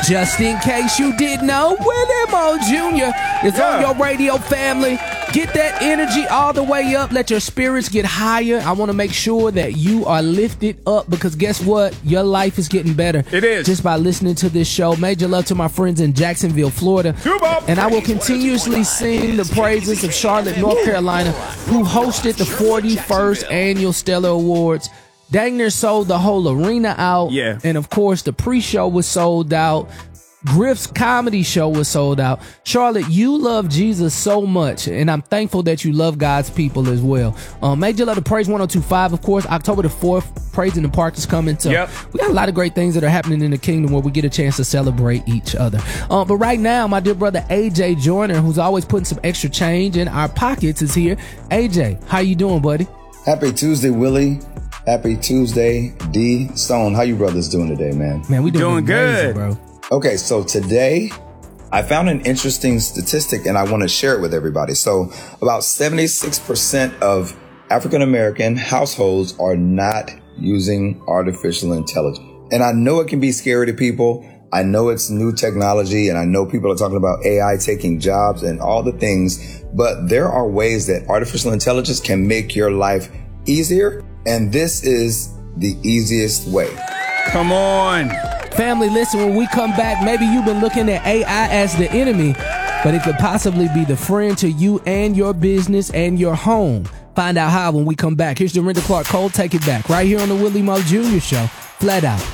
Just in case you didn't know, Willie Mo Jr. is on your radio, family. Get that energy all the way up. Let your spirits get higher. I want to make sure that you are lifted up because guess what? Your life is getting better. It is. Just by listening to this show. Major love to my friends in Jacksonville, Florida. And I will continuously sing the praises of Charlotte, North Carolina, who hosted the 41st Annual Stellar Awards. Dang near sold the whole arena out. Yeah. And of course, the pre-show was sold out. Griff's comedy show was sold out. Charlotte, you love Jesus so much, and I'm thankful that you love God's people as well. Major love to Praise 102.5, of course. October the 4th, Praise in the Park is coming. So we got a lot of great things that are happening in the kingdom where we get a chance to celebrate each other. But right now, my dear brother AJ Joyner, who's always putting some extra change in our pockets, is here. AJ, how you doing, buddy? Happy Tuesday, Willie. Happy Tuesday, D. Stone. How you brothers doing today, man? Man, we doing amazing, good, bro. Okay, so today I found an interesting statistic and I want to share it with everybody. So about 76% of African American households are not using artificial intelligence. And I know it can be scary to people. I know it's new technology and I know people are talking about AI taking jobs and all the things, but there are ways that artificial intelligence can make your life easier. And this is the easiest way. Come on. Family, listen, when we come back, maybe you've been looking at AI as the enemy, but it could possibly be the friend to you and your business and your home. Find out how when we come back. Here's Dorinda Clark Cole. Take it back right here on the Willie Mo Jr. Show. Flat out.